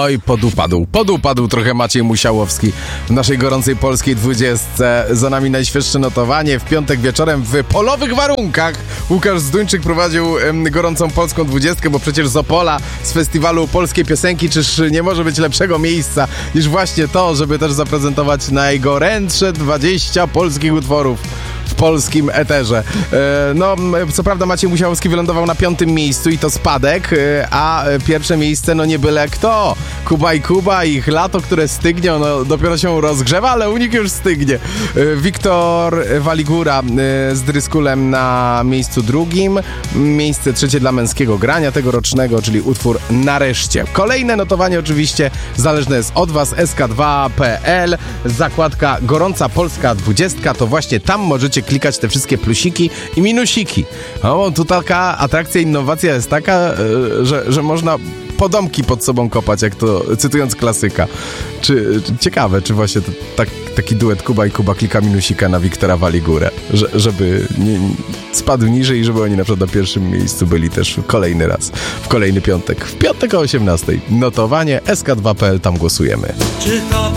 Oj, podupadł trochę Maciej Musiałowski w naszej gorącej polskiej 20. Za nami najświeższe notowanie. W piątek wieczorem w polowych warunkach Łukasz Zduńczyk prowadził gorącą polską 20, bo przecież z Opola, z festiwalu polskiej piosenki, czyż nie może być lepszego miejsca niż właśnie to, żeby też zaprezentować najgorętsze 20 polskich utworów w polskim eterze. No, co prawda Maciej Musiałowski wylądował na 5. miejscu i to spadek, a pierwsze miejsce no nie byle kto. Kuba, ich lato, które stygnie, ono dopiero się rozgrzewa, ale u nich już stygnie. Wiktor Waligura z Dryskulem na miejscu 2. Miejsce 3 dla męskiego grania tegorocznego, czyli utwór Nareszcie. Kolejne notowanie oczywiście zależne jest od was, sk2.pl, zakładka Gorąca Polska 20, to właśnie tam możecie klikać te wszystkie plusiki i minusiki. O, tu taka atrakcja, innowacja jest taka, że można podomki pod sobą kopać, jak to cytując klasyka. Ciekawe, czy właśnie taki duet Kuba klika minusika na Wiktora Waligurę, żeby nie spadł niżej i żeby oni na przykład na 1. miejscu byli też kolejny raz, w kolejny piątek. W piątek o 18:00. Notowanie sk2.pl, tam głosujemy.